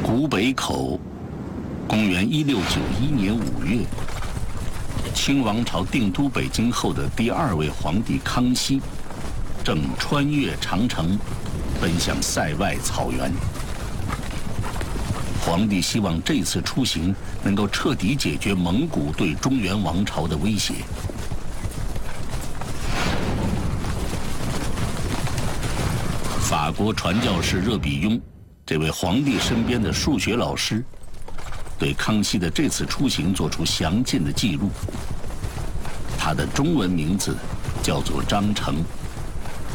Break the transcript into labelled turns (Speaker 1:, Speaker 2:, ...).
Speaker 1: 古北口，公元1691年5月，清王朝定都北京后的第2位皇帝康熙，正穿越长城，奔向塞外草原。皇帝希望这次出行能够彻底解决蒙古对中原王朝的威胁。法国传教士热比雍，这位皇帝身边的数学老师，对康熙的这次出行做出详尽的记录。他的中文名字叫做张成。